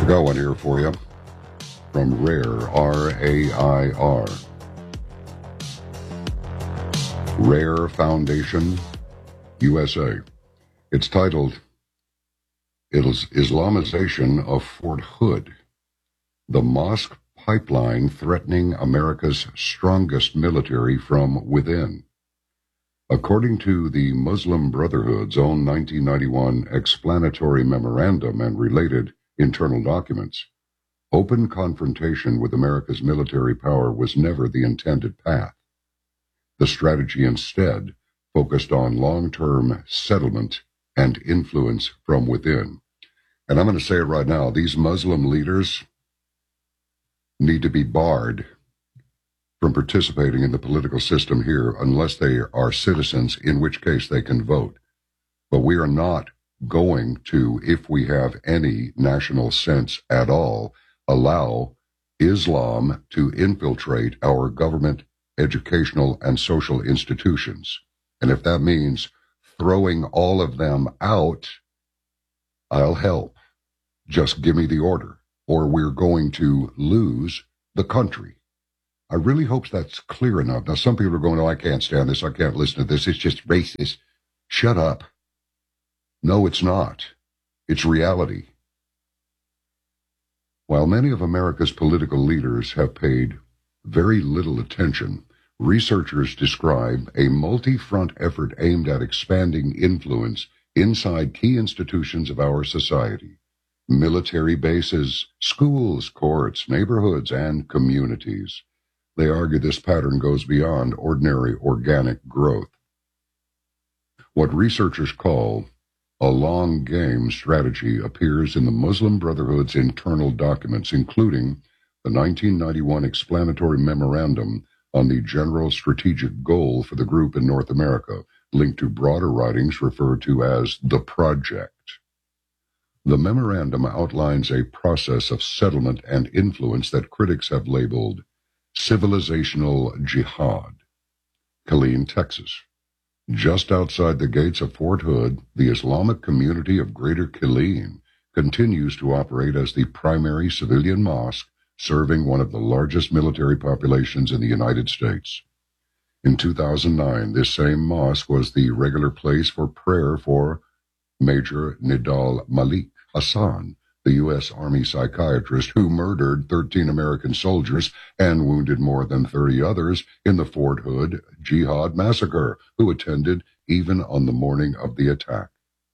I got one here for you from RAIR, R-A-I-R. RAIR Foundation, USA. It's titled, Islamization of Fort Hood, the Mosque Pipeline Threatening America's Strongest Military from Within. According to the Muslim Brotherhood's own 1991 explanatory memorandum and related internal documents, open confrontation with America's military power was never the intended path. The strategy instead focused on long-term settlement and influence from within. And I'm going to say it right now, these Muslim leaders need to be barred from participating in the political system here unless they are citizens, in which case they can vote. But we are not going to, if we have any national sense at all, allow Islam to infiltrate our government, educational, and social institutions. And if that means throwing all of them out, I'll help. Just give me the order, or we're going to lose the country. I really hope that's clear enough. Now, some people are going, oh, I can't stand this. I can't listen to this. It's just racist. Shut up. No, it's not. It's reality. While many of America's political leaders have paid very little attention, researchers describe a multi-front effort aimed at expanding influence inside key institutions of our society: military bases, schools, courts, neighborhoods, and communities. They argue this pattern goes beyond ordinary organic growth. What researchers call a long game strategy appears in the Muslim Brotherhood's internal documents, including the 1991 explanatory memorandum on the general strategic goal for the group in North America, linked to broader writings referred to as the Project. The memorandum outlines a process of settlement and influence that critics have labeled civilizational jihad. Killeen, Texas. Just outside the gates of Fort Hood, the Islamic community of Greater Killeen continues to operate as the primary civilian mosque, serving one of the largest military populations in the United States. In 2009, this same mosque was the regular place for prayer for Major Nidal Malik Hassan, the U.S. Army psychiatrist who murdered 13 American soldiers and wounded more than 30 others in the Fort Hood Jihad massacre, who attended even on the morning of the attack.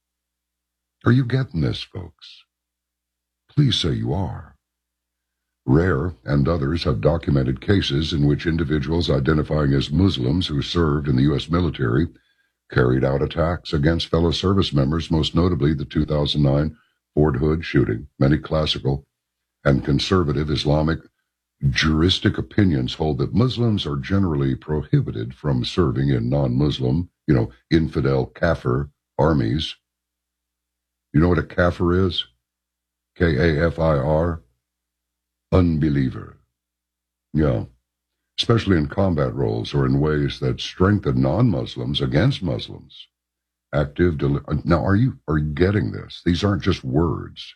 Are you getting this, folks? Please say you are. RAIR and others have documented cases in which individuals identifying as Muslims who served in the U.S. military carried out attacks against fellow service members, most notably the 2009 Fort Hood shooting. Many classical and conservative Islamic juristic opinions hold that Muslims are generally prohibited from serving in non-Muslim, infidel kafir armies. You know what a kafir is? K-A-F-I-R? Unbeliever. Yeah. Especially in combat roles or in ways that strengthen non-Muslims against Muslims. Now, are you getting this? These aren't just words.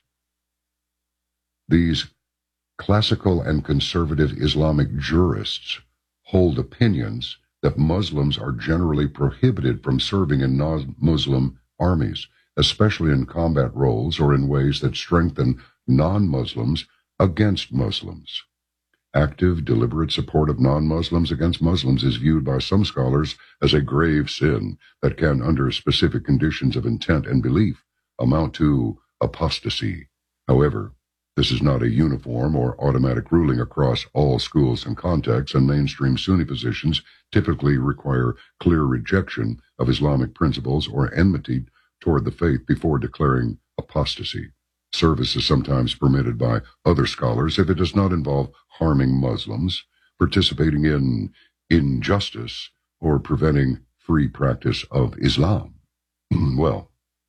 These classical and conservative Islamic jurists hold opinions that Muslims are generally prohibited from serving in non-Muslim armies, especially in combat roles or in ways that strengthen non-Muslims against Muslims. Active, deliberate support of non-Muslims against Muslims is viewed by some scholars as a grave sin that can, under specific conditions of intent and belief, amount to apostasy. However, this is not a uniform or automatic ruling across all schools and contexts, and mainstream Sunni positions typically require clear rejection of Islamic principles or enmity toward the faith before declaring apostasy. Service is sometimes permitted by other scholars if it does not involve harming Muslims, participating in injustice, or preventing free practice of Islam. Well,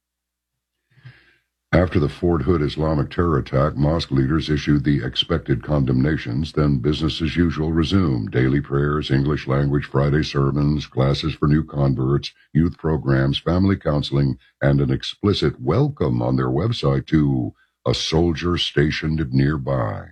after the Fort Hood Islamic terror attack, mosque leaders issued the expected condemnations. Then business as usual resumed. Daily prayers, English language, Friday sermons, classes for new converts, youth programs, family counseling, and an explicit welcome on their website to a soldier stationed nearby.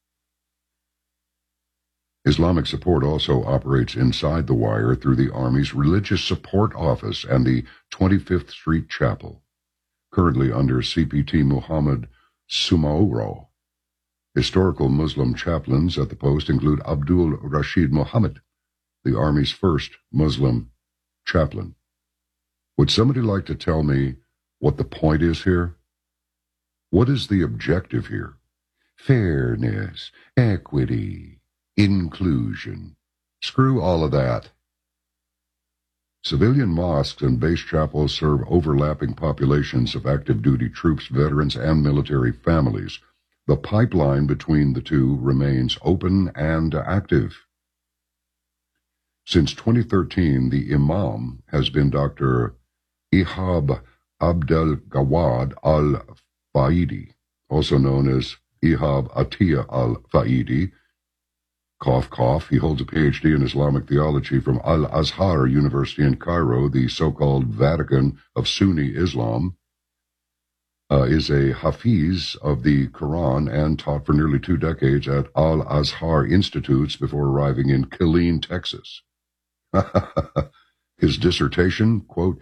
Islamic Support also operates inside the wire through the Army's Religious Support Office and the 25th Street Chapel, currently under CPT Muhammad Sumaoro. Historical Muslim chaplains at the post include Abdul Rashid Muhammad, the Army's first Muslim chaplain. Would somebody like to tell me what the point is here? What is the objective here? Fairness, equity, inclusion. Screw all of that. Civilian mosques and base chapels serve overlapping populations of active duty troops, veterans, and military families. The pipeline between the two remains open and active. Since 2013, the Imam has been Dr. Ihab Abdelgawad al-Faidi, also known as Ihab Atiyah al-Faidi. Cough, cough. He holds a PhD in Islamic theology from Al-Azhar University in Cairo, the so-called Vatican of Sunni Islam. Is a Hafiz of the Quran and taught for nearly 2 decades at Al-Azhar Institutes before arriving in Killeen, Texas. His dissertation, quote,